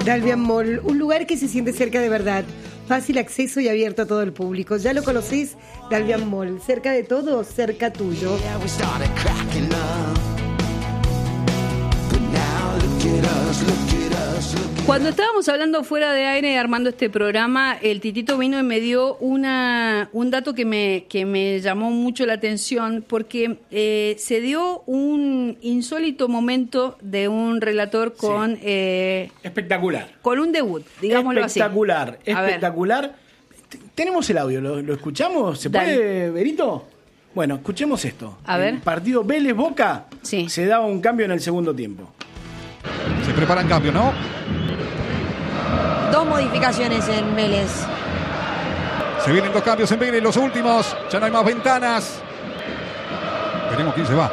Dalvian Mall, un lugar que se siente cerca de verdad, fácil acceso y abierto a todo el público. ¿Ya lo conocés? Dalvian Mall, cerca de todo, cerca tuyo. Cuando estábamos hablando fuera de aire armando este programa, el Titito vino y me dio un dato que me llamó mucho la atención, porque se dio un insólito momento de un relator con... espectacular. Con un debut, digámoslo espectacular, así. Espectacular. Tenemos el audio, ¿lo escuchamos? ¿Se puede, Berito? Bueno, escuchemos esto. A ver. El partido Vélez-Boca se daba un cambio en el segundo tiempo. Se preparan cambio, ¿no? 2 modificaciones en Vélez. Se vienen 2 cambios en Vélez, los últimos. Ya no hay más ventanas. Veremos quién se va.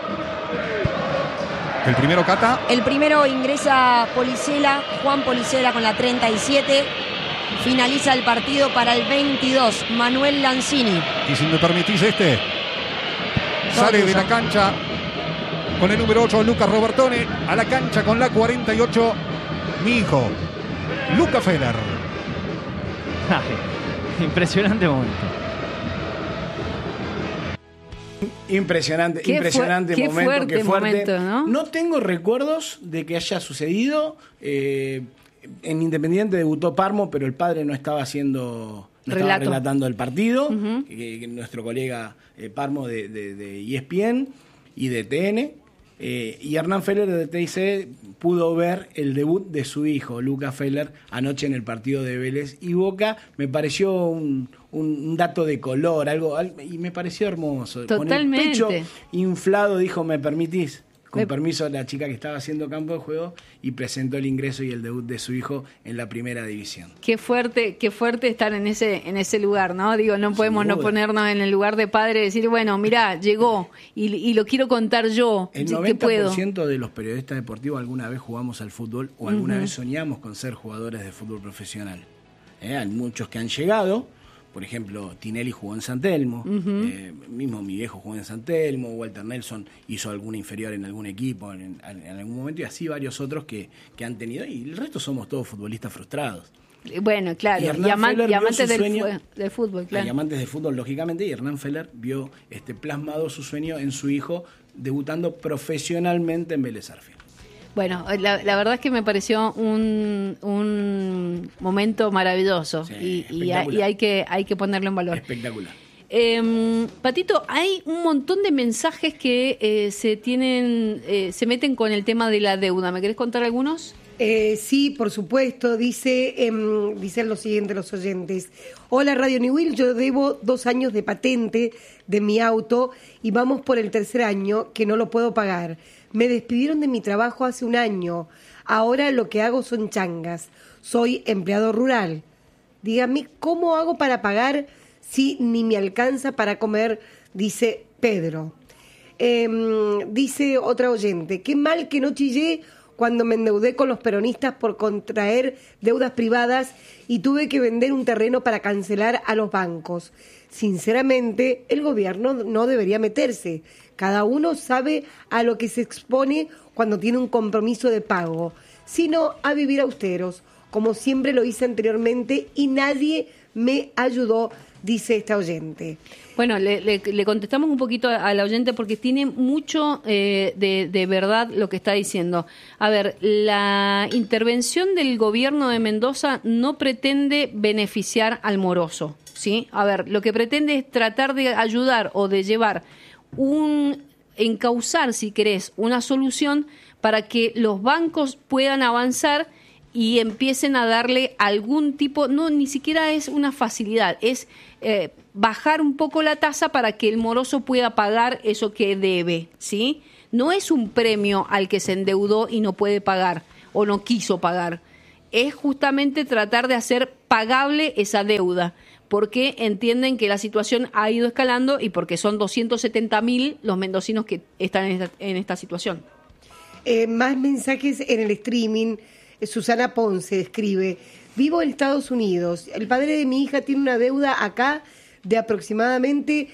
El primero, Cata. El primero ingresa Policela, Juan Policela con la 37. Finaliza el partido para el 22, Manuel Lanzini. Y si me permitís sale de la cancha con el número 8, Lucas Robertone. A la cancha con la 48, mi hijo, Luca Feller. Impresionante momento. Impresionante Qué momento, qué fuerte. momento, ¿no? No tengo recuerdos de que haya sucedido. En Independiente debutó Parmo, pero el padre no estaba relatando el partido. Nuestro colega Parmo de ESPN y de TN. Y Hernán Feller de TIC pudo ver el debut de su hijo, Lucas Feller, anoche en el partido de Vélez y Boca. Me pareció un dato de color, algo, y me pareció hermoso. Totalmente. Con el pecho inflado dijo, ¿me permitís? Con permiso, la chica que estaba haciendo campo de juego, y presentó el ingreso y el debut de su hijo en la primera división. Qué fuerte estar en ese lugar, ¿no? Digo, no podemos no ponernos en el lugar de padre y decir, bueno, mirá, llegó y lo quiero contar yo. El 90% de los periodistas deportivos alguna vez jugamos al fútbol o alguna vez soñamos con ser jugadores de fútbol profesional. Hay muchos que han llegado. Por ejemplo, Tinelli jugó en San Telmo, mismo mi viejo jugó en San Telmo, Walter Nelson hizo alguna inferior en algún equipo en algún momento, y así varios otros que han tenido, y el resto somos todos futbolistas frustrados. Bueno, claro, y amantes del fútbol, claro. Y amantes del fútbol, lógicamente, y Hernán Feller vio plasmado su sueño en su hijo, debutando profesionalmente en Vélez Sarsfield. Bueno, la verdad es que me pareció un momento maravilloso, y hay que ponerlo en valor. Espectacular. Patito, hay un montón de mensajes que se meten con el tema de la deuda. ¿Me querés contar algunos? Sí, por supuesto. Dicen lo siguiente los oyentes. Hola Radio New Will, yo debo 2 años de patente de mi auto y vamos por el 3er año que no lo puedo pagar. Me despidieron de mi trabajo hace 1 año. Ahora lo que hago son changas. Soy empleado rural. Dígame, ¿cómo hago para pagar si ni me alcanza para comer? Dice Pedro. Dice otra oyente. Qué mal que no chillé cuando me endeudé con los peronistas por contraer deudas privadas y tuve que vender un terreno para cancelar a los bancos. Sinceramente, el gobierno no debería meterse. Cada uno sabe a lo que se expone cuando tiene un compromiso de pago, sino a vivir austeros, como siempre lo hice anteriormente y nadie me ayudó, dice esta oyente. Bueno, le contestamos un poquito a la oyente porque tiene mucho de verdad lo que está diciendo. A ver, la intervención del gobierno de Mendoza no pretende beneficiar al moroso, ¿sí? A ver, lo que pretende es tratar de ayudar o de llevar encauzar, si querés, una solución para que los bancos puedan avanzar y empiecen a darle algún tipo, no, ni siquiera es una facilidad, es bajar un poco la tasa para que el moroso pueda pagar eso que debe, ¿sí? No es un premio al que se endeudó y no puede pagar o no quiso pagar, es justamente tratar de hacer pagable esa deuda, porque entienden que la situación ha ido escalando y porque son 270.000 los mendocinos que están en esta situación. Más mensajes en el streaming. Susana Ponce escribe: vivo en Estados Unidos, el padre de mi hija tiene una deuda acá de aproximadamente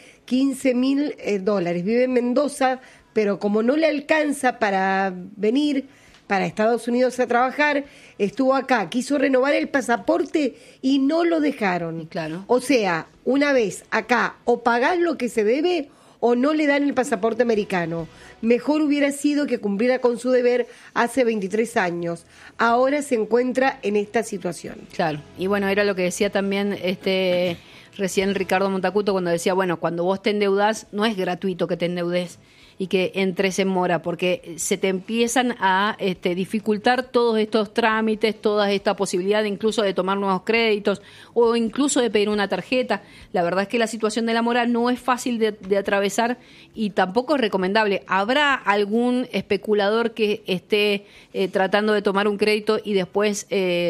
$15.000, vive en Mendoza, pero como no le alcanza para venir, para Estados Unidos a trabajar, estuvo acá, quiso renovar el pasaporte y no lo dejaron. Claro. O sea, una vez acá, o pagás lo que se debe o no le dan el pasaporte americano. Mejor hubiera sido que cumpliera con su deber hace 23 años. Ahora se encuentra en esta situación. Claro, y bueno, era lo que decía también recién Ricardo Montacuto cuando decía, bueno, cuando vos te endeudás, no es gratuito que te endeudes y que entres en mora, porque se te empiezan a dificultar todos estos trámites, toda esta posibilidad incluso de tomar nuevos créditos o incluso de pedir una tarjeta. La verdad es que la situación de la mora no es fácil de atravesar y tampoco es recomendable. ¿Habrá algún especulador que esté tratando de tomar un crédito y después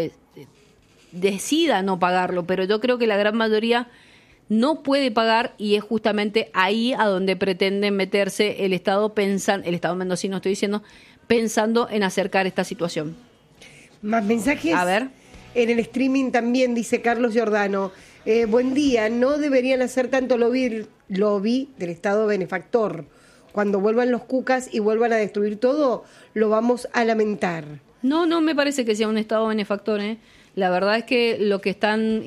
decida no pagarlo? Pero yo creo que la gran mayoría no puede pagar y es justamente ahí a donde pretende meterse el Estado mendocino, estoy diciendo, pensando en acercar esta situación. Más mensajes. A ver. En el streaming también dice Carlos Giordano, buen día, no deberían hacer tanto lobby del Estado benefactor. Cuando vuelvan los cucas y vuelvan a destruir todo, lo vamos a lamentar. No me parece que sea un Estado benefactor, ¿eh? La verdad es que lo que están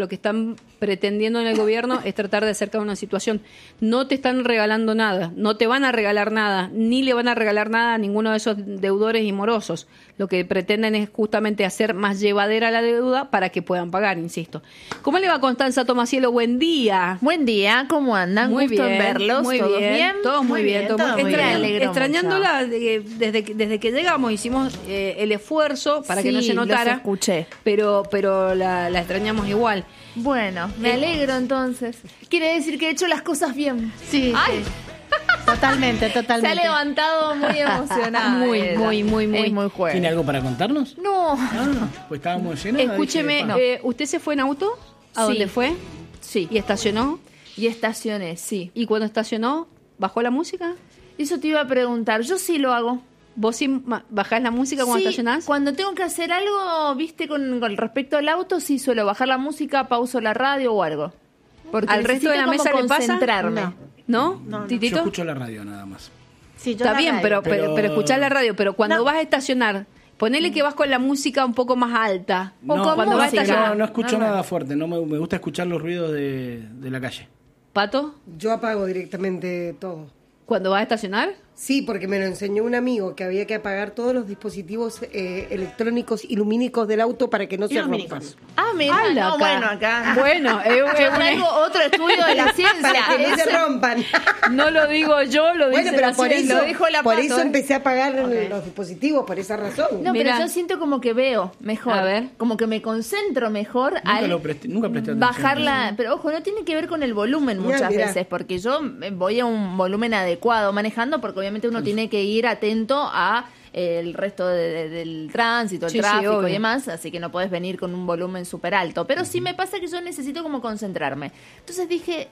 pretendiendo en el gobierno es tratar de acercar una situación. No te están regalando nada, no te van a regalar nada, ni le van a regalar nada a ninguno de esos deudores y morosos. Lo que pretenden es justamente hacer más llevadera la deuda para que puedan pagar, insisto. ¿Cómo le va Constanza Tomasielo? Buen día. Buen día, ¿cómo andan? Muy Gusto bien, en verlos. muy ¿Todos bien? Todos muy bien. Extrañándola desde que llegamos, hicimos el esfuerzo para que no se notara. Los escuché. Pero la extrañamos igual. Bueno, me alegro entonces. Quiere decir que he hecho las cosas bien. Sí. Ay. Totalmente. Se ha levantado muy emocionada. Muy Es muy jueves. ¿Tiene algo para contarnos? No. Pues estábamos llenos. Escúcheme, ¿usted se fue en auto? ¿A Sí. dónde fue? Sí. ¿Y estacionó? Y estacioné, sí. ¿Y cuando estacionó, bajó la música? Eso te iba a preguntar. Yo sí lo hago. ¿Vos sí bajás la música cuando Sí, estacionás? cuando tengo que hacer algo, viste, con respecto al auto, sí suelo bajar la música, pauso la radio o algo. Porque ¿Al resto de la necesito mesa como le pasa? concentrarme. ¿No? No. Yo ¿Titito? escucho la radio nada más. Sí, yo Está la bien, radio. pero escuchar la radio. Pero cuando No. vas a estacionar, ponele que vas con la música un poco más alta. No, o cuando vas a no, estacionar. no escucho nada fuerte. No me gusta escuchar los ruidos de la calle. ¿Pato? Yo apago directamente todo. ¿Cuando vas a estacionar? Sí, porque me lo enseñó un amigo que había que apagar todos los dispositivos electrónicos y lumínicos del auto para que no se rompan. Ah, mira, ¡Hala, no, acá! bueno, acá. Bueno, Yo traigo otro estudio de la ciencia. Para que no se Ese- rompan. no lo digo yo, lo dice Bueno, pero la por ciencia. eso, lo dijo la por Pato, eso ¿eh? empecé a apagar los dispositivos, por esa razón. No, Mira. pero yo siento como que veo mejor. A ver. Como que me concentro mejor Nunca presté atención. bajar la... Pero ojo, no tiene que ver con el volumen muchas Mirá. veces, porque yo voy a un volumen adecuado manejando, porque obviamente uno tiene que ir atento a el resto del tránsito, el Sí, sí, tráfico obvio. y demás, así que no podés venir con un volumen súper alto. Pero sí me pasa que yo necesito como concentrarme. Entonces dije,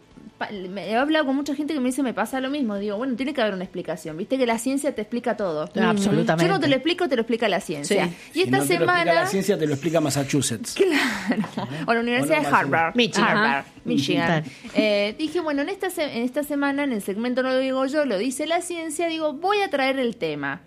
he hablado con mucha gente que me dice, me pasa lo mismo. Digo, bueno, tiene que haber una explicación. Viste que la ciencia te explica todo. Absolutamente. Yo no te lo explico, te lo explica la ciencia. Sí. Y esta Si no te lo explica semana... la ciencia, te lo explica Massachusetts. O la Universidad Bueno, de Harvard. Michigan. Michigan. Dije, bueno, en esta semana, en el segmento No lo digo yo, lo dice la ciencia, digo, voy a traer el tema.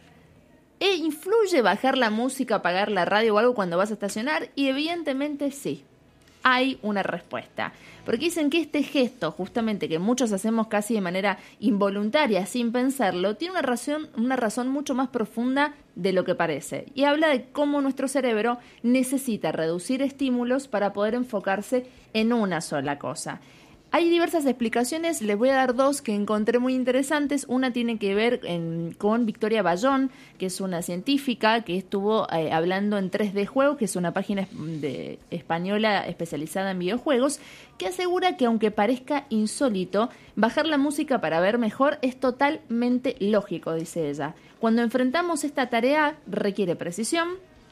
¿Influye bajar la música, apagar la radio o algo cuando vas a estacionar? Y evidentemente sí. Hay una respuesta. Porque dicen que este gesto, justamente, que muchos hacemos casi de manera involuntaria, sin pensarlo, tiene una razón mucho más profunda de lo que parece. Y habla de cómo nuestro cerebro necesita reducir estímulos para poder enfocarse en una sola cosa. Hay diversas explicaciones, les voy a dar dos que encontré muy interesantes. Una tiene que ver con Victoria Bayón, que es una científica que estuvo hablando en 3D Juegos, que es una página española especializada en videojuegos, que asegura que aunque parezca insólito, bajar la música para ver mejor es totalmente lógico, dice ella. Cuando enfrentamos esta tarea requiere precisión,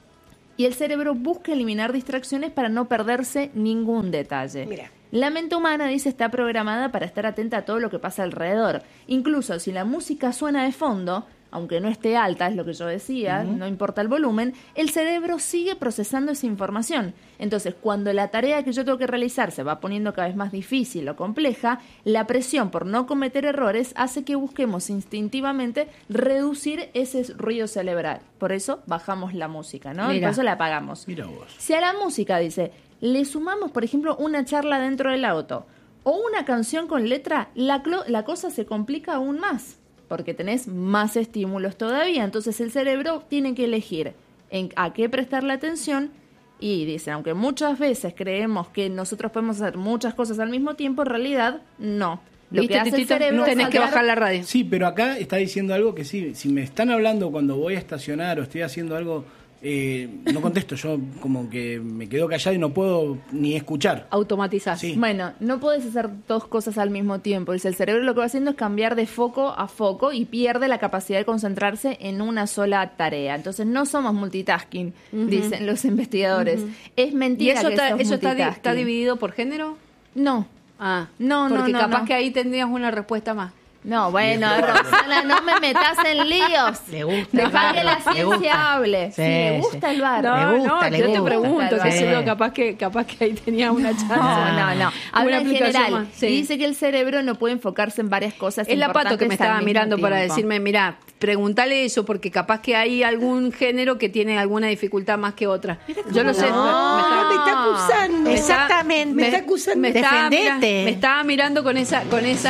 y el cerebro busca eliminar distracciones para no perderse ningún detalle. Mira. La mente humana, dice, está programada para estar atenta a todo lo que pasa alrededor. Incluso si la música suena de fondo, aunque no esté alta, es lo que yo decía, no importa el volumen, el cerebro sigue procesando esa información. Entonces, cuando la tarea que yo tengo que realizar se va poniendo cada vez más difícil o compleja, la presión por no cometer errores hace que busquemos instintivamente reducir ese ruido cerebral. Por eso bajamos la música, ¿no? Y por eso la apagamos. Mira vos. Si a la música, dice, le sumamos, por ejemplo, una charla dentro del auto o una canción con letra, la cosa se complica aún más, porque tenés más estímulos todavía. Entonces el cerebro tiene que elegir a qué prestarle atención. Y dicen, aunque muchas veces creemos que nosotros podemos hacer muchas cosas al mismo tiempo, en realidad no. Lo que hace el cerebro tenés es que bajar la radio. Sí, pero acá está diciendo algo que sí, si me están hablando cuando voy a estacionar o estoy haciendo algo, no contesto, yo como que me quedo callado y no puedo ni escuchar. Automatizás. Sí. Bueno, no podés hacer dos cosas al mismo tiempo. Dice, el cerebro lo que va haciendo es cambiar de foco a foco y pierde la capacidad de concentrarse en una sola tarea. Entonces no somos multitasking, dicen los investigadores. Es ¿Y mentira eso que sos está multitasking. dividido por género? No. No, porque no, capaz no. que ahí tendrías una respuesta más. No, bueno, Rosana, no me metas en líos. Le gusta el Dejá que barro, la le ciencia gusta. hable. Sí, le gusta el barro. Le gusta, le yo te gusta. pregunto, que Sí. seguro capaz que ahí tenía una chance. No. Habla Una en aplicación general. más, sí. Y dice que el cerebro no puede enfocarse en varias cosas Es la Pato que me importantes al estaba mismo mirando para tiempo. decirme, mira, preguntale eso, porque capaz que hay algún género que tiene alguna dificultad más que otra. Yo lo sé. Me está acusando. Exactamente. Me está acusando. Defendete. Me estaba mirando con esa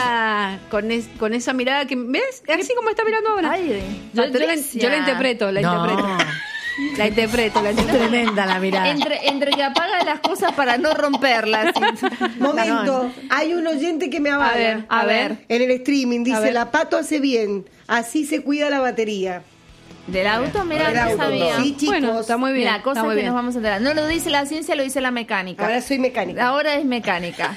mirada que, ¿ves? Así como está mirando ahora. Ay, Yo Patricia. la interpreto, la interpreto. La interpreto. Tremenda la mirada. Entre que apaga las cosas para no romperlas. Momento, hay un oyente que me avala. A ver. En el streaming A dice, ver. la Pato hace bien, así se cuida la batería. Del auto, mira, Del no auto. sabía. Sí, chicos. Bueno, está muy bien. Mira, cosas está muy que bien. nos vamos a enterar. No lo dice la ciencia, lo dice la mecánica. Ahora soy mecánica. Ahora es mecánica.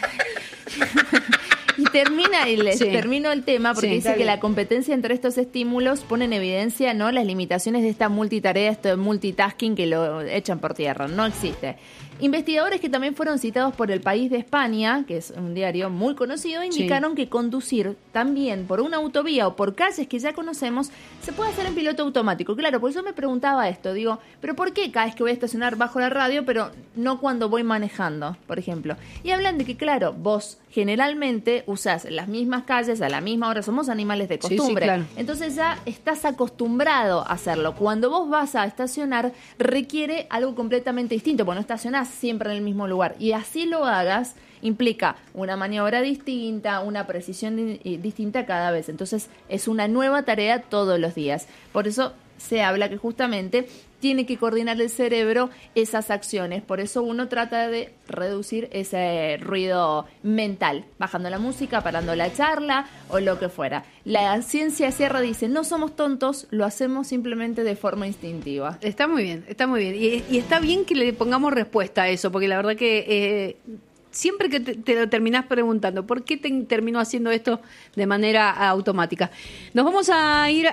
Y termino el tema porque Sí, dice está que bien. la competencia entre estos estímulos pone en evidencia, ¿no?, las limitaciones de esta multitarea, esto de multitasking que lo echan por tierra. No existe. Investigadores que también fueron citados por El País de España, que es un diario muy conocido, indicaron que conducir también por una autovía o por calles que ya conocemos se puede hacer en piloto automático. Claro, por eso me preguntaba esto, digo, ¿pero por qué cada vez que voy a estacionar bajo la radio, pero no cuando voy manejando, por ejemplo? Y hablan de que, claro, vos generalmente usás las mismas calles a la misma hora, somos animales de Sí, sí, costumbre. claro. Entonces ya estás acostumbrado a hacerlo. Cuando vos vas a estacionar, requiere algo completamente distinto, porque no estacionás siempre en el mismo lugar. Y así lo hagas, implica una maniobra distinta, una precisión distinta cada vez. Entonces es una nueva tarea todos los días. Por eso se habla que justamente tiene que coordinar el cerebro esas acciones. Por eso uno trata de reducir ese ruido mental, bajando la música, parando la charla o lo que fuera. La ciencia Sierra dice, no somos tontos, lo hacemos simplemente de forma instintiva. Está muy bien, está muy bien. Y está bien que le pongamos respuesta a eso, porque la verdad que siempre que te lo terminás preguntando, ¿por qué termino haciendo esto de manera automática? Nos vamos a ir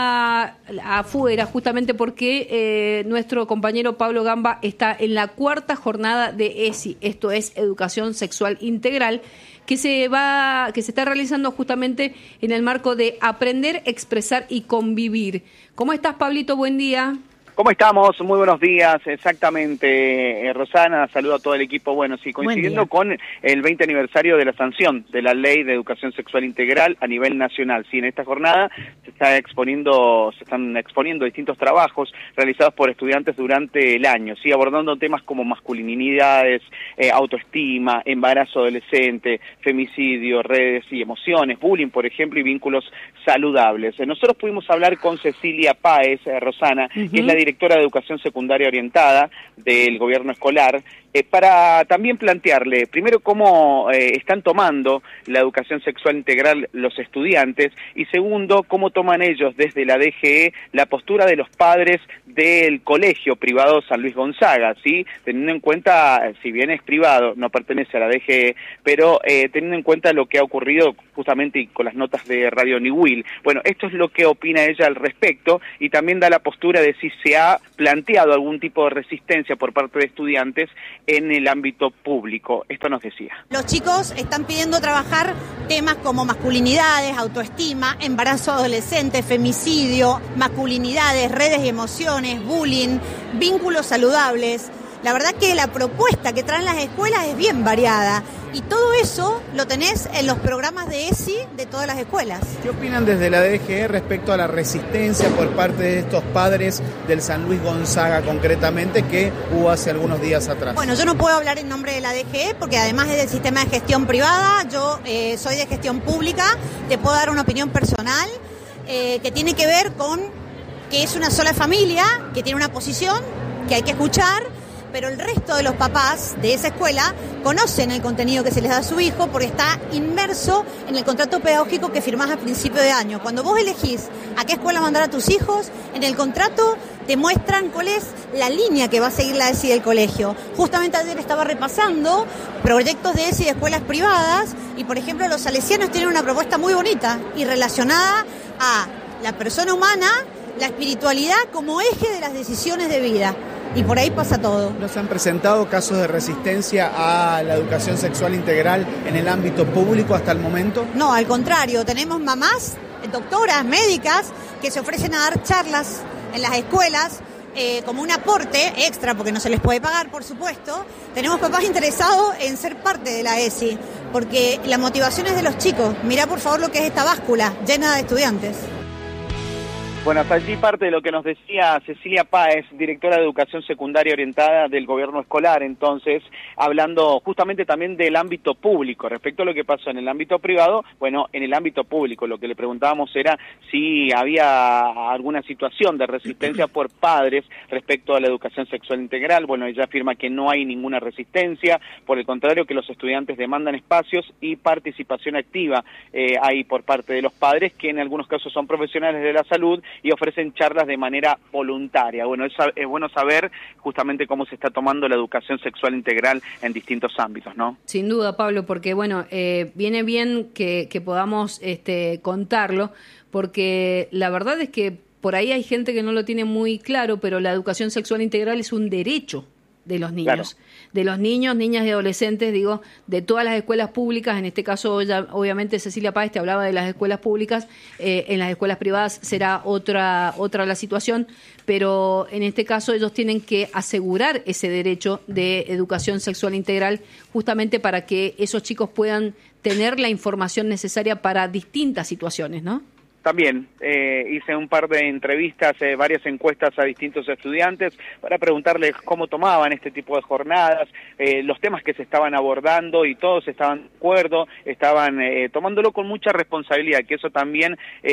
afuera justamente porque nuestro compañero Pablo Gamba está en la 4ª jornada de ESI, esto es Educación Sexual Integral, que se está realizando justamente en el marco de aprender, expresar y convivir. ¿Cómo estás, Pablito? Buen día. ¿Cómo estamos? Muy buenos días, exactamente, Rosana, saludo a todo el equipo. Bueno, sí, coincidiendo con el 20 aniversario de la sanción de la Ley de Educación Sexual Integral a nivel nacional. Sí, en esta jornada se están exponiendo distintos trabajos realizados por estudiantes durante el año, sí, abordando temas como masculinidades, autoestima, embarazo adolescente, femicidio, redes y emociones, bullying, por ejemplo, y vínculos saludables. Nosotros pudimos hablar con Cecilia Páez, Rosana, que es la directora de Educación Secundaria Orientada del Gobierno Escolar, para también plantearle, primero, cómo están tomando la educación sexual integral los estudiantes, y segundo, cómo toman ellos desde la DGE la postura de los padres del colegio privado San Luis Gonzaga, ¿sí? Teniendo en cuenta, si bien es privado, no pertenece a la DGE, pero teniendo en cuenta lo que ha ocurrido justamente con las notas de Radio Niwil. Bueno, esto es lo que opina ella al respecto, y también da la postura de si se ha planteado algún tipo de resistencia por parte de estudiantes en el ámbito público. Esto nos decía. Los chicos están pidiendo trabajar temas como masculinidades, autoestima, embarazo adolescente, femicidio, masculinidades, redes y emociones, bullying, vínculos saludables. La verdad que la propuesta que traen las escuelas es bien variada y todo eso lo tenés en los programas de ESI de todas las escuelas. ¿Qué opinan desde la DGE respecto a la resistencia por parte de estos padres del San Luis Gonzaga concretamente que hubo hace algunos días atrás? Bueno, yo no puedo hablar en nombre de la DGE porque además es del sistema de gestión privada, yo soy de gestión pública, te puedo dar una opinión personal que tiene que ver con que es una sola familia, que tiene una posición que hay que escuchar, pero el resto de los papás de esa escuela conocen el contenido que se les da a su hijo porque está inmerso en el contrato pedagógico que firmás al principio de año. Cuando vos elegís a qué escuela mandar a tus hijos, en el contrato te muestran cuál es la línea que va a seguir la ESI del colegio. Justamente ayer estaba repasando proyectos de ESI de escuelas privadas y, por ejemplo, los salesianos tienen una propuesta muy bonita y relacionada a la persona humana, la espiritualidad como eje de las decisiones de vida. Y por ahí pasa todo. ¿No se han presentado casos de resistencia a la educación sexual integral en el ámbito público hasta el momento? No, al contrario, tenemos mamás, doctoras, médicas, que se ofrecen a dar charlas en las escuelas como un aporte extra, porque no se les puede pagar, por supuesto. Tenemos papás interesados en ser parte de la ESI, porque la motivación es de los chicos. Mirá por favor lo que es esta báscula llena de estudiantes. Bueno, hasta allí parte de lo que nos decía Cecilia Páez, directora de Educación Secundaria Orientada del Gobierno Escolar, entonces, hablando justamente también del ámbito público. Respecto a lo que pasó en el ámbito privado, bueno, en el ámbito público lo que le preguntábamos era si había alguna situación de resistencia por padres respecto a la educación sexual integral. Bueno, ella afirma que no hay ninguna resistencia, por el contrario, que los estudiantes demandan espacios y participación activa hay por parte de los padres, que en algunos casos son profesionales de la salud y ofrecen charlas de manera voluntaria. Bueno, es bueno saber justamente cómo se está tomando la educación sexual integral en distintos ámbitos, ¿no? Sin duda, Pablo, porque bueno, viene bien que podamos contarlo, porque la verdad es que por ahí hay gente que no lo tiene muy claro, pero la educación sexual integral es un derecho de los niños, claro. De los niños, niñas y adolescentes, digo, de todas las escuelas públicas. En este caso, ya, obviamente, Cecilia Páez te hablaba de las escuelas públicas, en las escuelas privadas será otra la situación, pero en este caso ellos tienen que asegurar ese derecho de educación sexual integral justamente para que esos chicos puedan tener la información necesaria para distintas situaciones, ¿no? También hice un par de entrevistas, varias encuestas a distintos estudiantes para preguntarles cómo tomaban este tipo de jornadas, los temas que se estaban abordando, y todos estaban de acuerdo, estaban tomándolo con mucha responsabilidad, que eso también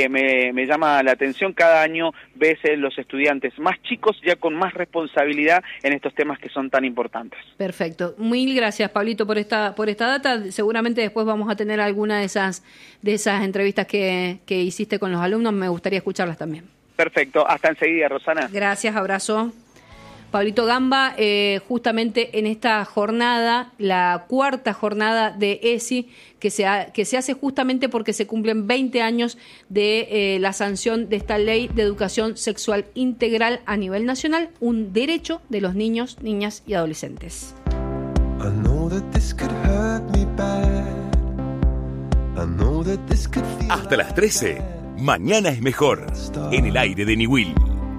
me llama la atención. Cada año ves los estudiantes más chicos ya con más responsabilidad en estos temas que son tan importantes. Perfecto. Mil gracias, Pablito, por esta data. Seguramente después vamos a tener alguna de esas entrevistas que hiciste con los alumnos, me gustaría escucharlas también. Perfecto, hasta enseguida, Rosana. Gracias, abrazo. Pablito Gamba, justamente en esta jornada, la cuarta jornada de ESI, que se hace justamente porque se cumplen 20 años de la sanción de esta ley de educación sexual integral a nivel nacional, un derecho de los niños, niñas y adolescentes. Hasta las 13, mañana es mejor, en el aire de Niwil.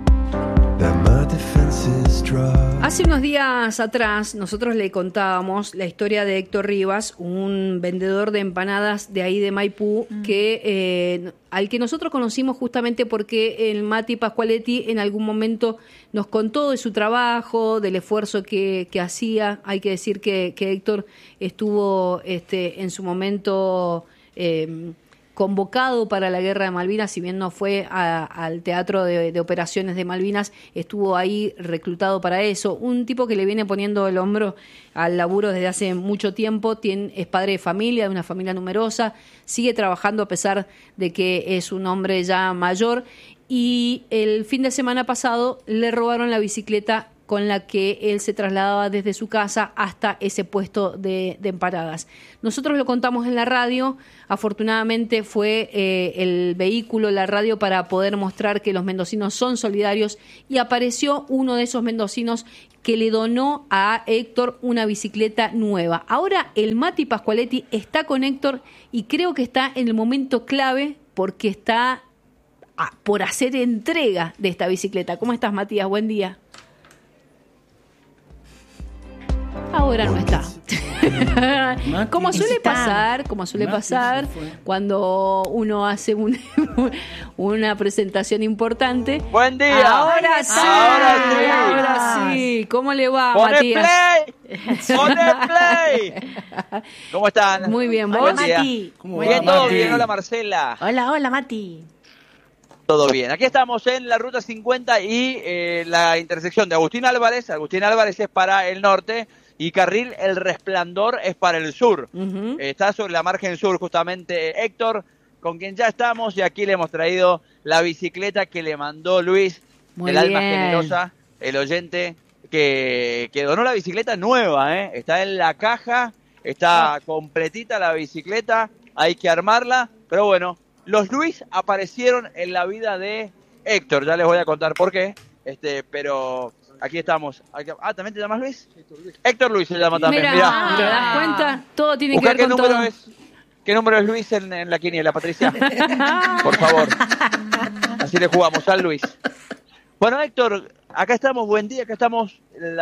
Hace unos días atrás nosotros le contábamos la historia de Héctor Rivas, un vendedor de empanadas de ahí de Maipú, que al que nosotros conocimos justamente porque el Mati Pascualetti en algún momento nos contó de su trabajo, del esfuerzo que hacía. Hay que decir que Héctor estuvo en su momento convocado para la Guerra de Malvinas, si bien no fue al Teatro de Operaciones de Malvinas, estuvo ahí reclutado para eso. Un tipo que le viene poniendo el hombro al laburo desde hace mucho tiempo, es padre de familia, de una familia numerosa, sigue trabajando a pesar de que es un hombre ya mayor, y el fin de semana pasado le robaron la bicicleta con la que él se trasladaba desde su casa hasta ese puesto de empanadas. Nosotros lo contamos en la radio, afortunadamente fue el vehículo, la radio, para poder mostrar que los mendocinos son solidarios, y apareció uno de esos mendocinos que le donó a Héctor una bicicleta nueva. Ahora el Mati Pascualetti está con Héctor y creo que está en el momento clave porque está por hacer entrega de esta bicicleta. ¿Cómo estás, Matías? Buen día. Ahora no está. Como suele pasar, cuando uno hace una presentación importante. Buen día. Ahora sí. ¿Cómo le va, Matías? ¡Poné play! ¿Cómo están? Muy bien, ¿vos? Hola, Mati. Bien, todo bien. Hola, Marcela. Hola, Mati. Todo bien. Aquí estamos en la Ruta 50 y la intersección de Agustín Álvarez. Agustín Álvarez es para el norte y Carril El Resplandor es para el sur. Está sobre la margen sur justamente Héctor, con quien ya estamos, y aquí le hemos traído la bicicleta que le mandó Luis, Muy el alma bien. generosa, el oyente que donó la bicicleta nueva, está en la caja, está completita la bicicleta, hay que armarla, pero bueno, los Luis aparecieron en la vida de Héctor, ya les voy a contar por qué, pero aquí estamos. ¿También te llamas Luis? Héctor Luis se llama también. Mirá, ¿te das cuenta? Todo tiene Busca que ver con todo. ¿Qué número es Luis en la quiniela, Patricia? Por favor. Así le jugamos al Luis. Bueno, Héctor, acá estamos, buen día, acá estamos.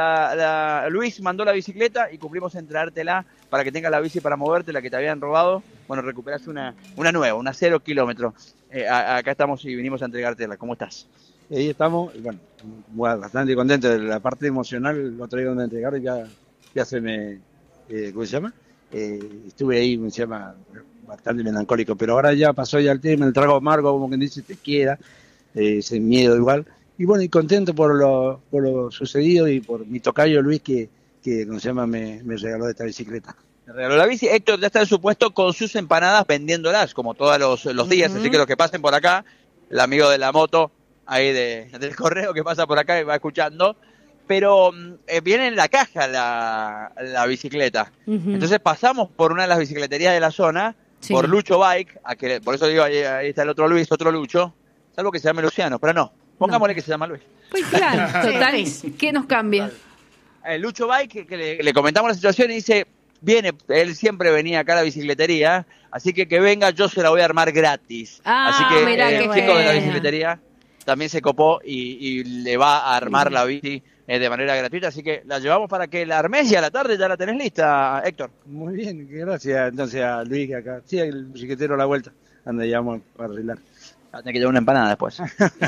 Luis mandó la bicicleta y cumplimos en traértela para que tengas la bici para moverte, la que te habían robado. Bueno, recuperas una nueva, una 0 kilómetros. Acá estamos y vinimos a entregártela. ¿Cómo estás? Ahí estamos, bueno, bastante contentos. La parte emocional lo traigo donde entregar y ya se me, ¿cómo se llama? Estuve ahí, ¿cómo se llama? Bastante melancólico, pero ahora ya pasó ya el tema, el trago amargo, como quien dice, te queda, ese miedo igual. Y bueno, y contento por lo sucedido y por mi tocayo Luis que ¿cómo se llama? Me regaló esta bicicleta. Me regaló la bici. Héctor ya está en su puesto con sus empanadas vendiéndolas, como todos los días, así que los que pasen por acá, el amigo de la moto, ahí del correo que pasa por acá y va escuchando, pero viene en la caja la bicicleta. Entonces pasamos por una de las bicicleterías de la zona, por Lucho Bike, por eso digo, ahí está el otro Luis, otro Lucho, salvo que se llame Luciano, pero no, pongámosle que se llama Luis. Pues claro, total, ¿qué nos cambia? Lucho Bike, que le comentamos la situación y dice, él siempre venía acá a la bicicletería, así que venga, yo se la voy a armar gratis. Así que el chico de la bicicletería también se copó y le va a armar la bici de manera gratuita, así que la llevamos para que la armes y a la tarde ya la tenés lista, Héctor. Muy bien, gracias entonces a Luis acá. Sí, el bicicletero a la vuelta, donde llevamos para arreglar. Tenés que llevar una empanada después.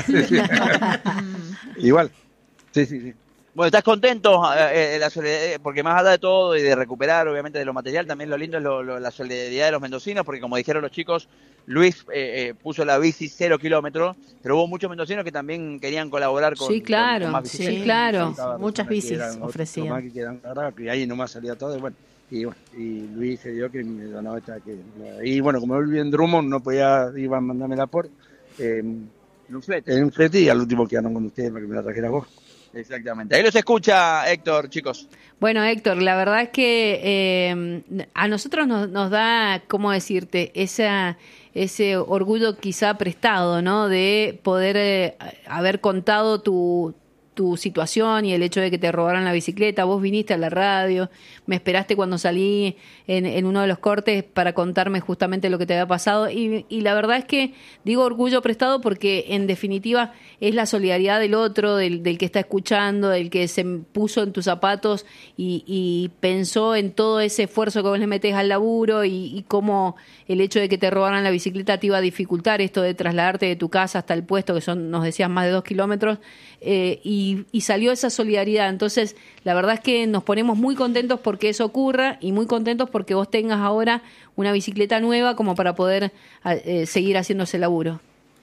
Igual, sí. Bueno, ¿estás contento? La solidaridad, porque más allá de todo y de recuperar, obviamente, de lo material, también lo lindo es la solidaridad de los mendocinos, porque como dijeron los chicos, Luis puso la bici 0 kilómetros, pero hubo muchos mendocinos que también querían colaborar con con más bicicletas. Sí, claro. Muchas bicis ofrecían. Y ahí nomás salía todo, y Luis se dio que me donó esta. Y bueno, como él vive en Drummond, no podía ir a mandármela por en un flete, y al último quedaron con ustedes para que me la trajeras vos. Exactamente. Ahí los escucha Héctor, chicos. Bueno, Héctor, la verdad es que a nosotros nos da, ¿cómo decirte? Ese orgullo quizá prestado, ¿no? De poder haber contado tu situación y el hecho de que te robaran la bicicleta. Vos viniste a la radio, me esperaste cuando salí en uno de los cortes para contarme justamente lo que te había pasado y la verdad es que digo orgullo prestado porque en definitiva es la solidaridad del otro, del que está escuchando, del que se puso en tus zapatos y pensó en todo ese esfuerzo que vos le metés al laburo y cómo el hecho de que te robaran la bicicleta te iba a dificultar esto de trasladarte de tu casa hasta el puesto, que son, nos decías, más de 2 kilómetros, y salió esa solidaridad. Entonces, la verdad es que nos ponemos muy contentos porque eso ocurra y muy contentos porque vos tengas ahora una bicicleta nueva como para poder seguir haciendo ese laburo.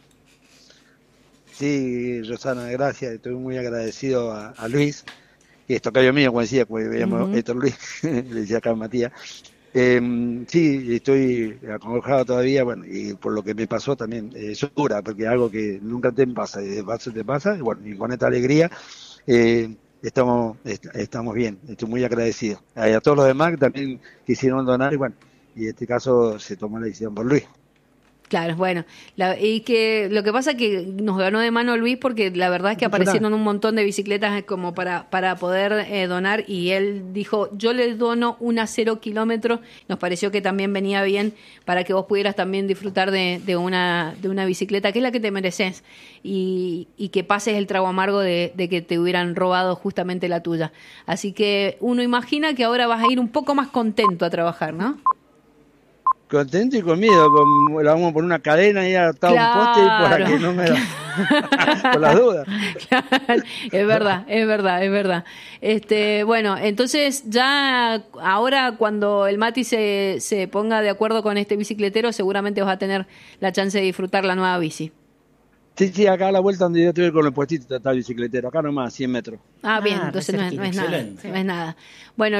Sí, Rosana, gracias. Estoy muy agradecido a Luis, que es tocayo mío, como decía, porque veíamos Héctor Luis, le decía acá a Matías. Sí, estoy acongojado todavía, bueno, y por lo que me pasó también, es dura, porque es algo que nunca te pasa, y de paso te pasa, y bueno, y con esta alegría, estamos bien. Estoy muy agradecido. A todos los demás que también quisieron donar, y bueno, y en este caso se tomó la decisión por Luis. Claro, bueno, y que lo que pasa es que nos ganó de mano Luis porque la verdad es que aparecieron un montón de bicicletas como para poder donar, y él dijo, yo le dono una 0 kilómetros. Nos pareció que también venía bien para que vos pudieras también disfrutar de una bicicleta, que es la que te mereces, y que pases el trago amargo de que te hubieran robado justamente la tuya. Así que uno imagina que ahora vas a ir un poco más contento a trabajar, ¿no? Contento y con miedo, la vamos a poner una cadena y atado un poste y para que no me por las dudas. Claro, es verdad. Bueno, entonces ya ahora cuando el Mati se ponga de acuerdo con este bicicletero, seguramente vas a tener la chance de disfrutar la nueva bici. Sí, acá a la vuelta donde yo estuve con el puestito está el bicicletero, acá nomás, 100 metros. Bien, entonces no es nada. Bueno,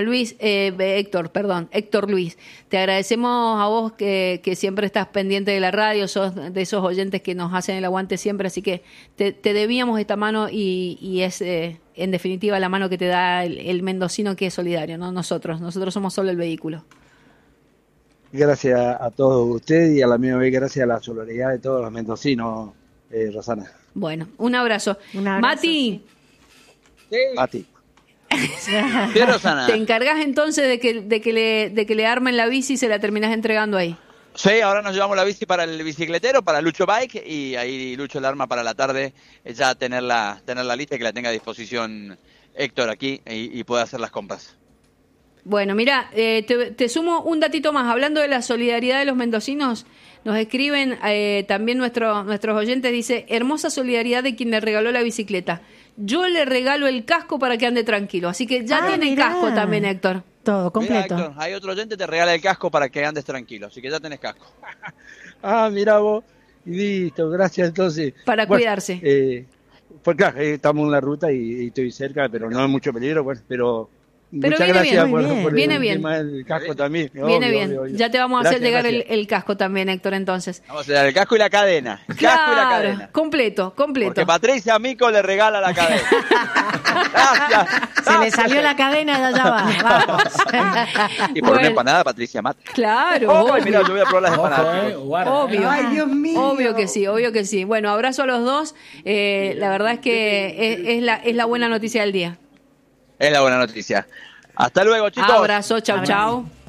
Héctor Luis, te agradecemos a vos que siempre estás pendiente de la radio, sos de esos oyentes que nos hacen el aguante siempre, así que te debíamos esta mano y es en definitiva la mano que te da el mendocino que es solidario, ¿no? Nosotros somos solo el vehículo. Gracias a todos ustedes y a la misma vez gracias a la solidaridad de todos los mendocinos. Rosana. Bueno, un abrazo. Mati. Sí. Mati. Sí, Rosana. ¿Te encargas entonces de que le armen la bici y se la terminas entregando ahí? Sí, ahora nos llevamos la bici para el bicicletero, para Lucho Bike, y ahí Lucho la arma para la tarde, ya tenerla lista y que la tenga a disposición Héctor aquí y pueda hacer las compras. Bueno, mira, te sumo un datito más. Hablando de la solidaridad de los mendocinos, nos escriben también nuestros oyentes, dice, hermosa solidaridad de quien le regaló la bicicleta. Yo le regalo el casco para que ande tranquilo. Así que ya tiene casco también, Héctor. Todo completo. Mirá, Héctor, hay otro oyente que te regala el casco para que andes tranquilo. Así que ya tenés casco. Mira vos. Listo, gracias entonces. Para cuidarse. Pues claro, estamos en la ruta y estoy cerca, pero no hay mucho peligro, pero muchas viene gracias bien, por viene el bien. tema del casco también. Viene bien. Obvio. Ya te vamos a hacer llegar gracias. el casco también, Héctor, entonces. Vamos a dar el casco y la cadena. Claro, completo. Porque Patricia Mico le regala la cadena. Gracias. Se le salió la cadena y allá va. Vamos. Y por una empanada, Patricia Mata. Claro. Mira, yo voy a probar las empanadas. Obvio. Ay, Dios mío. Obvio que sí. Bueno, abrazo a los dos. La verdad es que es la buena noticia del día. Es la buena noticia. Hasta luego, chicos. Abrazo, chau.